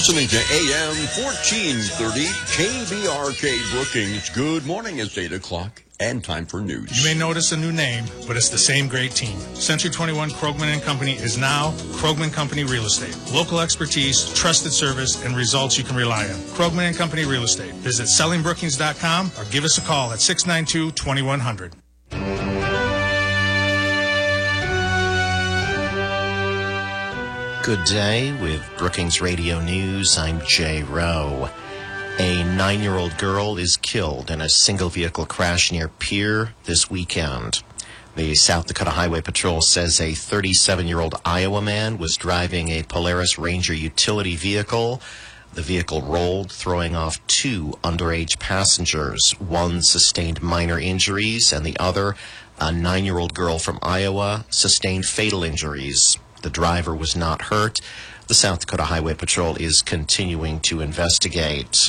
listening to AM 1430 KBRK Brookings. Good morning. It's 8 o'clock and time for news. You may notice a new name, but it's the same great team. Century 21 Krogman & Company is now Krogman Company Real Estate. Local expertise, trusted service, and results you can rely on. Krogman & Company Real Estate. Visit sellingbrookings.com or give us a call at 692-2100. Good day with Brookings Radio News. I'm Jay Rowe. A 9-year-old girl is killed in a single-vehicle crash near Pierre this weekend. The South Dakota Highway Patrol says a 37-year-old Iowa man was driving a Polaris Ranger utility vehicle. The vehicle rolled, throwing off 2 underage passengers. One sustained minor injuries, and the other, a 9-year-old girl from Iowa, sustained fatal injuries. The driver was not hurt. The South Dakota Highway Patrol is continuing to investigate.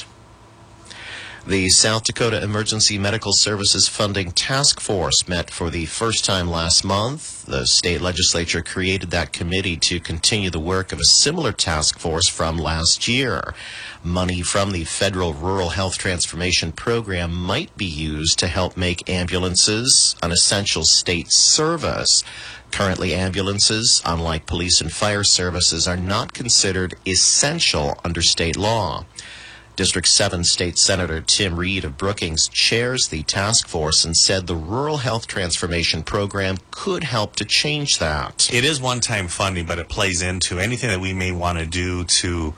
The South Dakota Emergency Medical Services Funding Task Force met for the first time last month. The state legislature created that committee to continue the work of a similar task force from last year. Money from the Federal Rural Health Transformation Program might be used to help make ambulances an essential state service. Currently, ambulances, unlike police and fire services, are not considered essential under state law. District 7 State Senator Tim Reed of Brookings chairs the task force and said the Rural Health Transformation Program could help to change that. It is one-time funding, but it plays into anything that we may want to do to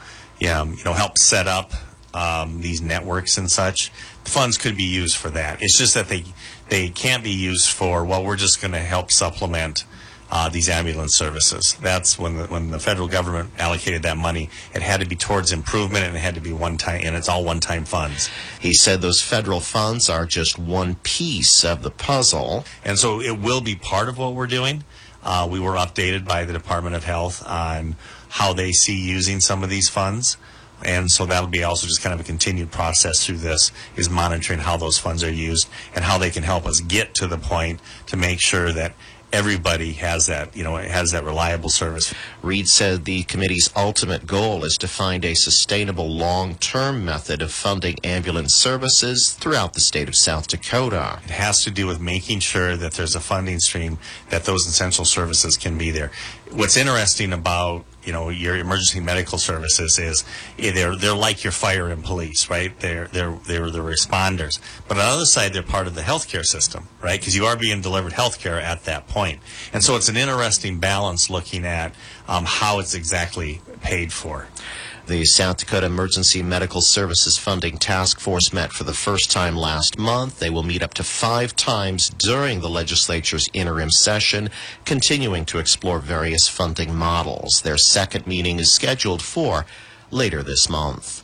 help set up these networks and such. The funds could be used for that. It's just that they can't be used for, well, we're just going to help supplement these ambulance services. That's when the federal government allocated that money, it had to be towards improvement, and it had to be one-time, and it's all one-time funds. He said those federal funds are just one piece of the puzzle. And so it will be part of what we're doing. We were updated by the Department of Health on how they see using some of these funds. And so that'll be also just kind of a continued process through this, is monitoring how those funds are used and how they can help us get to the point to make sure that everybody has that, has that reliable service. Reed said the committee's ultimate goal is to find a sustainable long-term method of funding ambulance services throughout the state of South Dakota. It has to do with making sure that there's a funding stream, that those essential services can be there. What's interesting about your emergency medical services is they're like your fire and police, right? They're the responders. But on the other side, they're part of the healthcare system, right? Because you are being delivered healthcare at that point. And so it's an interesting balance looking at how it's exactly paid for. The South Dakota Emergency Medical Services Funding Task Force met for the first time last month. They will meet up to 5 times during the legislature's interim session, continuing to explore various funding models. Their second meeting is scheduled for later this month.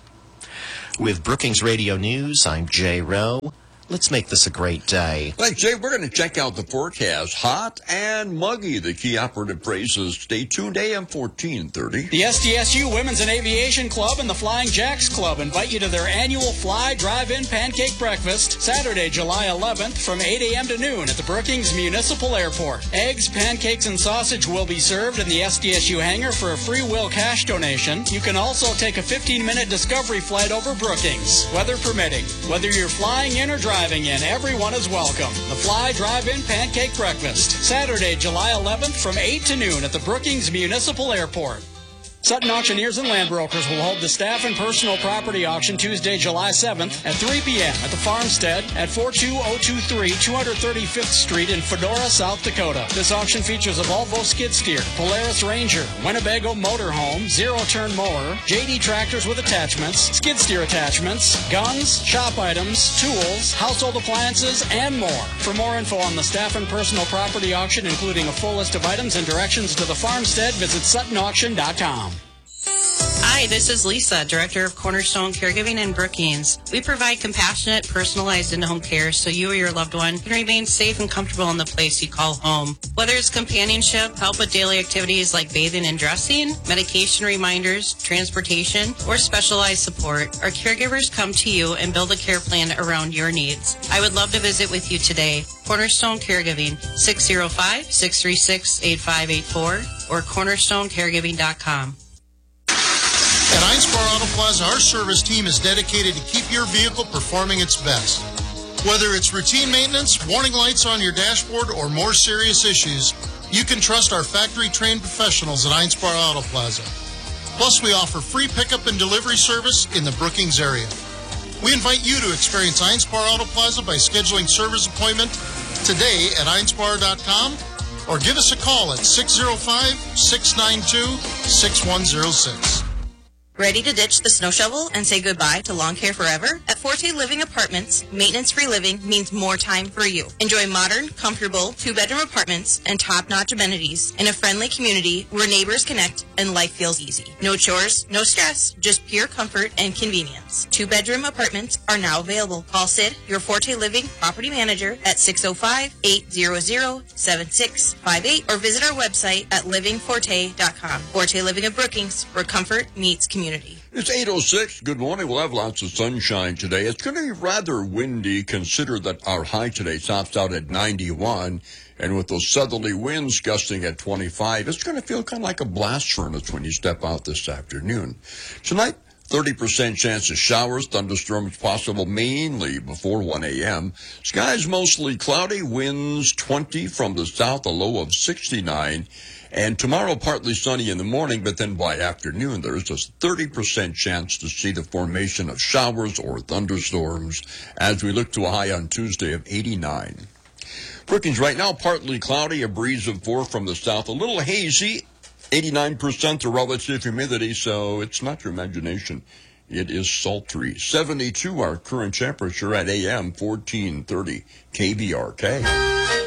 With Brookings Radio News, I'm Jay Rowe. Let's make this a great day. Thanks, Jay. We're going to check out the forecast. Hot and muggy, the key operative phrases. Stay tuned, AM 1430. The SDSU Women's and Aviation Club and the Flying Jacks Club invite you to their annual Fly Drive-In Pancake Breakfast, Saturday, July 11th, from 8 a.m. to noon at the Brookings Municipal Airport. Eggs, pancakes, and sausage will be served in the SDSU hangar for a free will cash donation. You can also take a 15-minute discovery flight over Brookings, weather permitting. Whether you're flying in or driving in, everyone is welcome. The Fly Drive-In Pancake Breakfast, Saturday, July 11th from 8 to noon at the Brookings Municipal Airport. Sutton Auctioneers and Land Brokers will hold the Staff and Personal Property Auction Tuesday, July 7th at 3 p.m. at the Farmstead at 42023 235th Street in Fedora, South Dakota. This auction features a Volvo skid steer, Polaris Ranger, Winnebago motorhome, zero-turn mower, JD tractors with attachments, skid steer attachments, guns, shop items, tools, household appliances, and more. For more info on the Staff and Personal Property Auction, including a full list of items and directions to the Farmstead, visit SuttonAuction.com. Hi, this is Lisa, Director of Cornerstone Caregiving in Brookings. We provide compassionate, personalized in-home care so you or your loved one can remain safe and comfortable in the place you call home. Whether it's companionship, help with daily activities like bathing and dressing, medication reminders, transportation, or specialized support, our caregivers come to you and build a care plan around your needs. I would love to visit with you today. Cornerstone Caregiving, 605-636-8584 or cornerstonecaregiving.com. At Einspar Auto Plaza, our service team is dedicated to keep your vehicle performing its best. Whether it's routine maintenance, warning lights on your dashboard, or more serious issues, you can trust our factory-trained professionals at Einspar Auto Plaza. Plus, we offer free pickup and delivery service in the Brookings area. We invite you to experience Einspar Auto Plaza by scheduling service appointment today at einspar.com or give us a call at 605-692-6106. Ready to ditch the snow shovel and say goodbye to lawn care forever? At Forte Living Apartments, maintenance-free living means more time for you. Enjoy modern, comfortable, two-bedroom apartments and top-notch amenities in a friendly community where neighbors connect and life feels easy. No chores, no stress, just pure comfort and convenience. Two-bedroom apartments are now available. Call Sid, your Forte Living property manager, at 605-800-7658 or visit our website at livingforte.com. Forte Living of Brookings, where comfort meets community. It's 8:06. Good morning. We'll have lots of sunshine today. It's going to be rather windy. Consider that our high today tops out at 91. And with those southerly winds gusting at 25, it's going to feel kind of like a blast furnace when you step out this afternoon. Tonight, 30% chance of showers, thunderstorms possible mainly before 1 a.m. Skies mostly cloudy, winds 20 from the south, a low of 69. And tomorrow, partly sunny in the morning, but then by afternoon, there's a 30% chance to see the formation of showers or thunderstorms as we look to a high on Tuesday of 89. Brookings right now, partly cloudy, a breeze of 4 from the south, a little hazy, 89% the relative humidity, so it's not your imagination. It is sultry. 72 our current temperature at AM 1430 KBRK.